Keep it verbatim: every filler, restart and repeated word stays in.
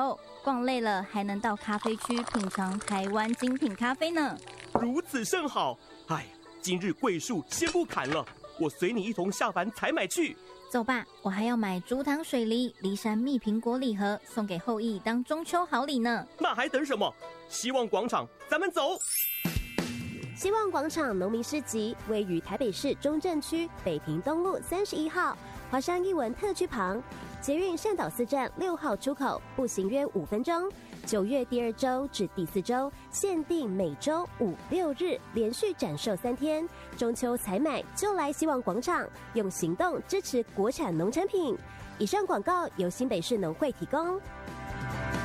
头，逛累了还能到咖啡区品尝台湾精品咖啡呢。 如此甚好，哎，今日桂树先不砍了，我随你一同下凡采买去。 走吧，我还要买竹糖水梨、梨山蜜苹果礼盒，送给后羿当中秋好礼呢。 那还等什么？希望广场，咱们走。 希望广场农民市集位于台北市中正区北平东路三十一号华山艺文特区旁，捷运善导寺站六号出口，步行约五分钟。九月第二周至第四周，限定每周五六日连续展售三天。中秋采买就来希望广场，用行动支持国产农产品。以上广告由新北市农会提供。